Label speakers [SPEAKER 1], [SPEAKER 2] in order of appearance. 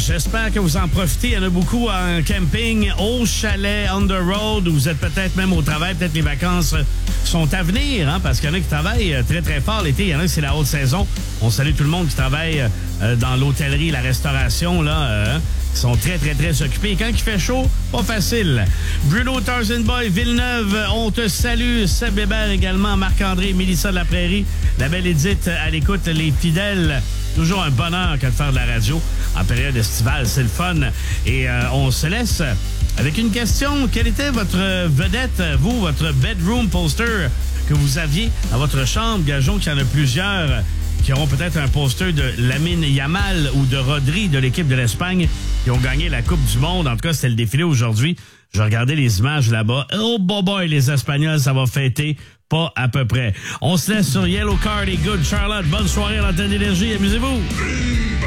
[SPEAKER 1] j'espère que vous en profitez. Il y en a beaucoup en camping, au chalet, on the road, ou vous êtes peut-être même au travail. Peut-être les vacances sont à venir, hein, parce qu'il y en a qui travaillent très, très fort l'été. Il y en a qui c'est la haute saison. On salue tout le monde qui travaille dans l'hôtellerie, la restauration, là, qui sont très, très, très occupés. Et quand il fait chaud, pas facile. Bruno Tarzan Boy, Villeneuve, on te salue. Seb Hébert également, Marc-André, Mélissa de la Prairie, la belle Édith à l'écoute, les fidèles. Toujours un bonheur que de faire de la radio en période estivale. C'est le fun. Et on se laisse avec une question. Quelle était votre vedette, vous, votre bedroom poster que vous aviez dans votre chambre? Gageons qu'il y en a plusieurs qui auront peut-être un poster de Lamine Yamal ou de Rodri de l'équipe de l'Espagne qui ont gagné la Coupe du Monde. En tout cas, c'était le défilé aujourd'hui. Je regardais les images là-bas. Oh, boy, les Espagnols, ça va fêter. Pas à peu près. On se laisse sur Yellow Card et Good Charlotte. Bonne soirée à l'antenne d'énergie. Amusez-vous.